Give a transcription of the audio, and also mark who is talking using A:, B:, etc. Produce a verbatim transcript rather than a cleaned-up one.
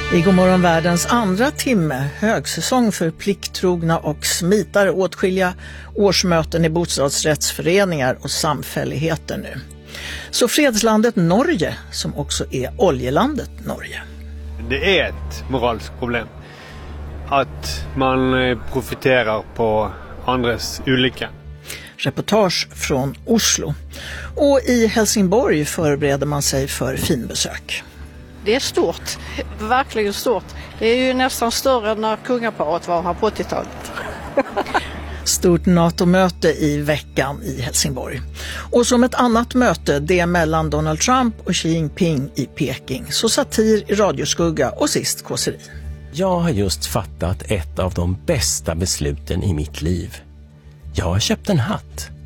A: I Godmorgon världens andra timme, högsäsong för plikttrogna och smitare, åtskilliga årsmöten i bostadsrättsföreningar och samfälligheter nu. Så fredslandet Norge, som också är oljelandet Norge.
B: Det är ett moraliskt problem att man profiterar på andras olycka.
A: Reportage från Oslo. Och i Helsingborg förbereder man sig för finbesök.
C: Det är stort, verkligen stort. Det är ju nästan större än när kungaparet var här på åttiotalet.
A: Stort NATO-möte i veckan i Helsingborg. Och som ett annat möte, det mellan Donald Trump och Xi Jinping i Peking. Så satir i radioskugga och sist kåseri.
D: Jag har just fattat ett av de bästa besluten i mitt liv. Jag har köpt en hatt.